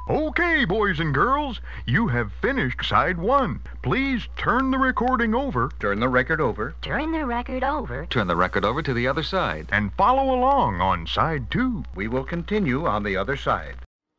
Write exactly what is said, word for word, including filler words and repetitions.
Okay, boys and girls, you have finished side one. Please turn the recording over Turn the record over. Turn the record over. Turn the record over to the other side. and follow along on side two. We will continue on the other side.